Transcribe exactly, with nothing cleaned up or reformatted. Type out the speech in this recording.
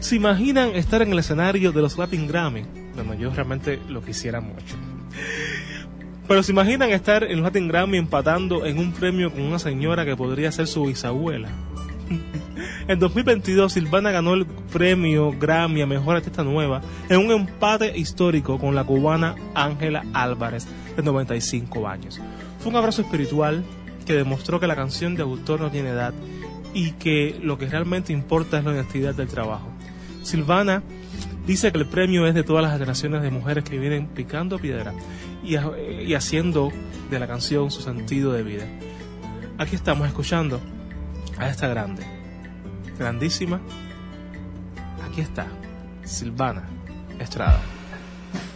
¿Se imaginan estar en el escenario de los Latin Grammy? Bueno, yo realmente lo quisiera mucho. Pero ¿se imaginan estar en los Latin Grammy empatando en un premio con una señora que podría ser su bisabuela? En dos mil veintidós, Silvana ganó el premio Grammy a Mejor Artista Nueva en un empate histórico con la cubana Ángela Álvarez, de noventa y cinco años. Fue un abrazo espiritual que demostró que la canción de autor no tiene edad y que lo que realmente importa es la honestidad del trabajo. Silvana dice que el premio es de todas las generaciones de mujeres que vienen picando piedra y, y haciendo de la canción su sentido de vida. Aquí estamos escuchando a esta grande, grandísima. Aquí está, Silvana Estrada.